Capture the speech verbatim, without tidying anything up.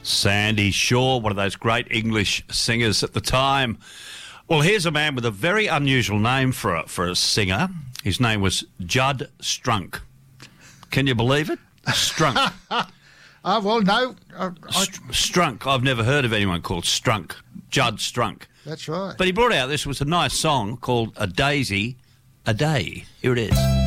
Sandy Shaw, one of those great English singers at the time. Well, here's a man with a very unusual name for a, for a singer. His name was Judd Strunk. Can you believe it? Strunk. Oh, well, no. I, I... St- Strunk. I've never heard of anyone called Strunk. Judd Strunk. That's right. But he brought out, this was a nice song called A Daisy, A Day. Here it is.